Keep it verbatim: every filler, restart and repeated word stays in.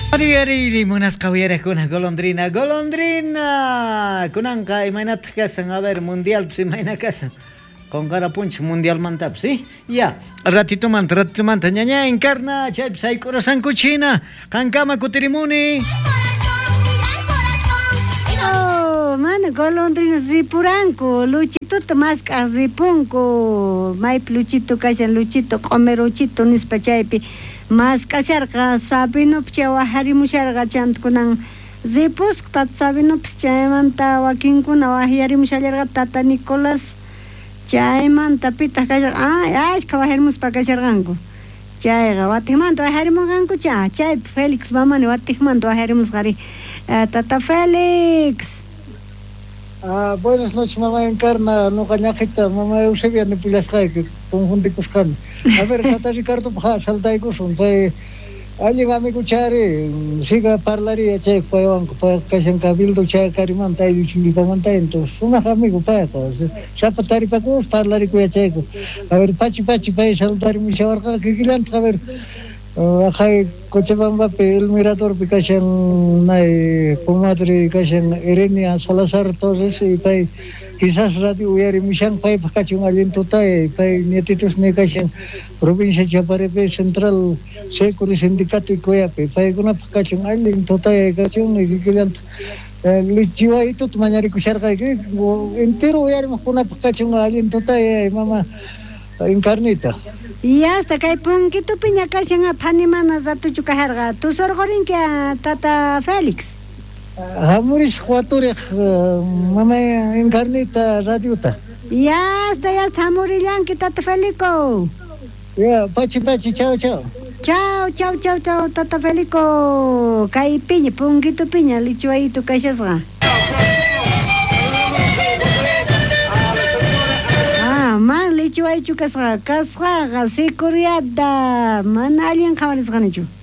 Ari ari munas kawieres kuna golondrina golondrina kunanka imainat kasan a ver mundial pues imaina kasan con cara punch mundial mantap sí ya ratito manta ratito manta ñaña encarna chay psay corazón cuchina kankama kutirimuni oh mana golondrina zipuranku luchito más zipunku may luchito kasan luchito comerochito nispachaypi mas kasharqa sabino pchawa harimusharqa chantkunan zipus tat sabino pchaymanta wakinkuna wahiyarimushallarqa tata Nicolás chaymanta pita kasharqa ay ashka wahirimuspa kasharqanku chayqa watijmanta wahirimusqanku cha chay Félix mamani watijmanta wahirimusqari tata Félix. Ah, buenas noches, mamá Encarna, no cañajita, mamá Eusebia ni Pilascay, que confundí Cuscan. A ver, tata Ricardo, pues, salta y cusun, pues, alguien a mi cuchare, siga parlaría, che, pues, pues, que se encabildo, che, carimanta y chulipamanta, entonces, una amigo, pues, ya patari pacos, parlarí cuya checo. A ver, pachi, pachi, pachi, saltar y mi chavarca, que gilante, a ver. Akhay Cochabamba pe el mirador pe kashan nai comadre kashan Erenia Salazar Torres y pay quizás radio uyari mishan pay pakachung aliento tai pay nietitos ne kashan provincia Chaparepe Central Securi Sindicato y Coyape pay kuna pakachung aliento tai kachung y kilant lichiwa itu tumanyari kusharka que entero uyari kuna pakachung aliento tai mama Encarnita. Y hasta que hay punquito piña casi en Panimana Zatu Chucajarga. ¿Tú sorgorin que a Tata Félix? Hamuris Juaturek, mamá Encarnita Radiuta. Ya hasta ya está Murillan que Tata Felico. Ya, pachi pachi, chao, chao. Chao, chao, chao, chao, Tata Felico. Kai piña, punquito piña, licho ahí tu cachasga. Man lichu ay chu kasra kasra gasi kuriada man alien khawanis ganachu